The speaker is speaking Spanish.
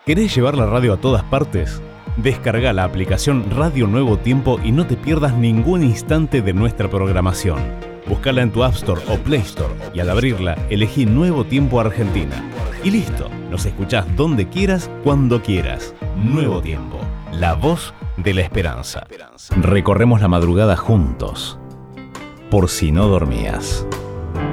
¿Querés llevar la radio a todas partes? Descarga la aplicación Radio Nuevo Tiempo y no te pierdas ningún instante de nuestra programación. Búscala en tu App Store o Play Store y al abrirla elegí Nuevo Tiempo Argentina. Y listo, nos escuchás donde quieras, cuando quieras. Nuevo Tiempo, la voz de la esperanza. Recorremos la madrugada juntos, por si no dormías.